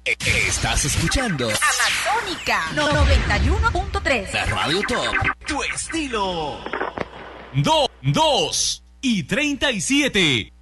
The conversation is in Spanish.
Estás escuchando Amazónica 91.3. la Radio Top. Tu estilo. 2 y 37.